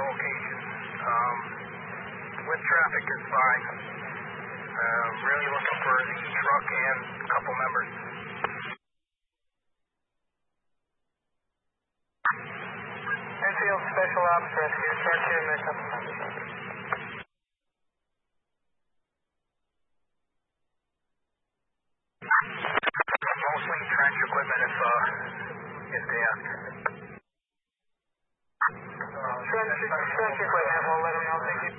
location. With traffic is fine. Really looking for the truck and a couple members. Enfield Special Ops Rescue, start your mission. Mostly trench equipment if they ask. Trench equipment, we'll let them know. Thank you.